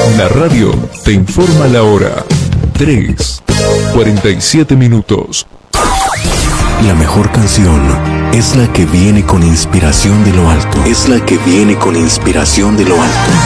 La radio te informa la hora. 3:47. La mejor canción es la que viene con inspiración de lo alto. Es la que viene con inspiración de lo alto.